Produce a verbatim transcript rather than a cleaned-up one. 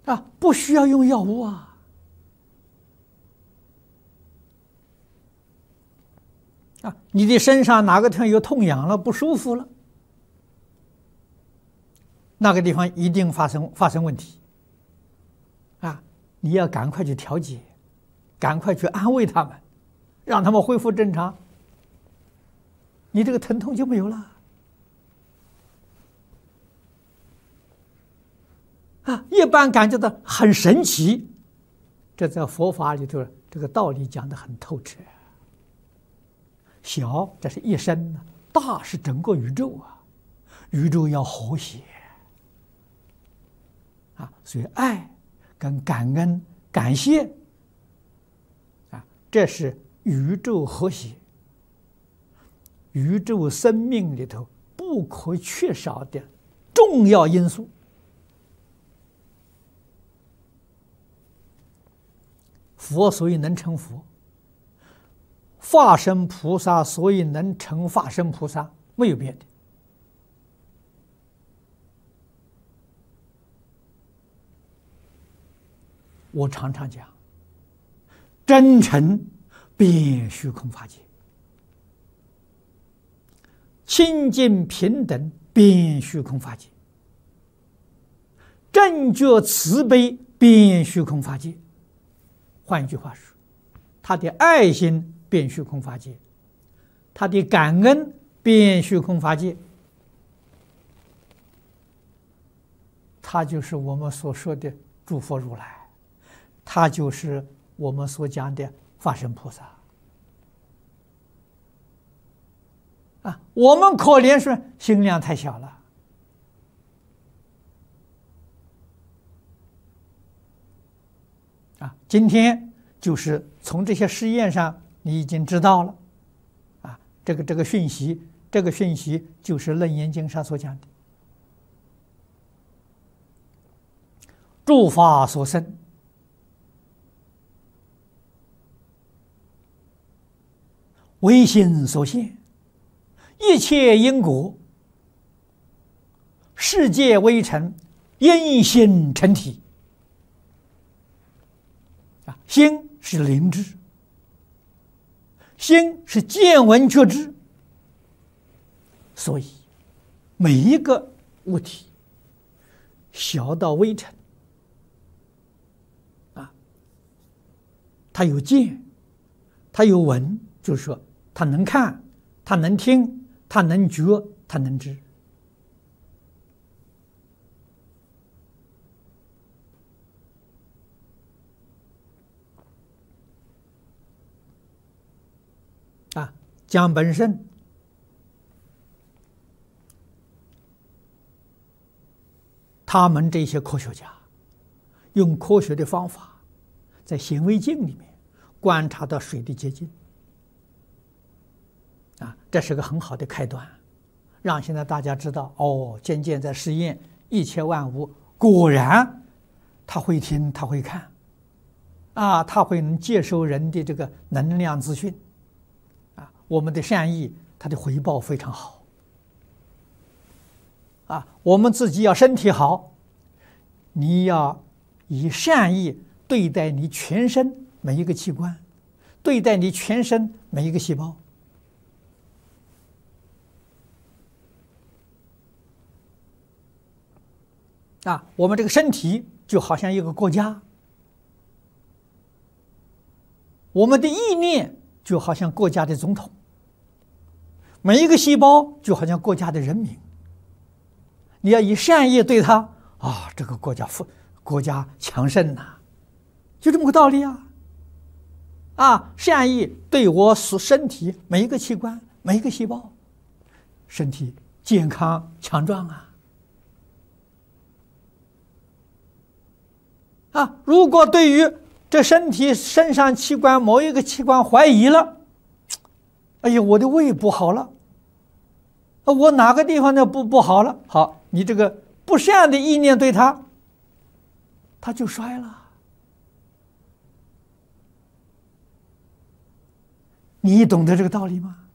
啊，不需要用药物啊。啊，你的身上哪个地方有痛痒了、不舒服了，那个地方一定发生发生问题。啊，你要赶快去调节，赶快去安慰他们，让他们恢复正常，你这个疼痛就没有了。啊，一般感觉到很神奇，这在佛法里头这个道理讲得很透彻。小这是一生呢，大是整个宇宙啊，宇宙要和谐啊，所以爱跟感恩、感谢啊，这是宇宙和谐、宇宙生命里头不可缺少的重要因素。佛所以能成佛，化身菩萨所以能成化身菩萨，没有别的。我常常讲，真诚遍虚空法界，清净平等遍虚空法界，正觉慈悲遍虚空法界。换一句话说，他的爱心遍虚空法界，他的感恩遍虚空法界，他就是我们所说的诸佛如来，他就是我们所讲的化身菩萨。啊，我们可怜是心量太小了。啊，今天就是从这些实验上，你已经知道了，啊，这个这个讯息，这个讯息就是《楞严经》上所讲的，诸法所生，唯心所现，一切因果，世界微尘，因心成体。心是灵知，心是见闻觉知，所以每一个物体，小到微尘，啊，它有见，它有闻，就是说它能看，它能听，它能觉，它能知。啊，讲本身，他们这些科学家用科学的方法，在显微镜里面观察到水的结晶，啊，这是个很好的开端，让现在大家知道，哦，渐渐在实验一切万物，果然他会听，他会看，啊，他会能接收人的这个能量资讯。我们的善意，它的回报非常好。啊，我们自己要身体好，你要以善意对待你全身每一个器官，对待你全身每一个细胞。啊，我们这个身体就好像一个国家，我们的意念就好像国家的总统。每一个细胞就好像国家的人民，你要以善意对他啊，这个国家富，国家强盛呐、啊，就这么个道理啊！啊，善意对我所身体每一个器官、每一个细胞，身体健康强壮啊！啊，如果对于这身体身上器官某一个器官怀疑了，哎呀，我的胃不好了，我哪个地方呢不不好了？好，你这个不善的意念对他，他就衰了。你懂得这个道理吗？